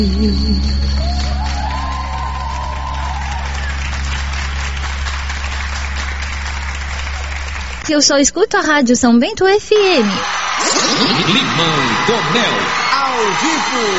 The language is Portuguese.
Eu só escuto a Rádio São Bento FM. Limão com Mel, ao vivo.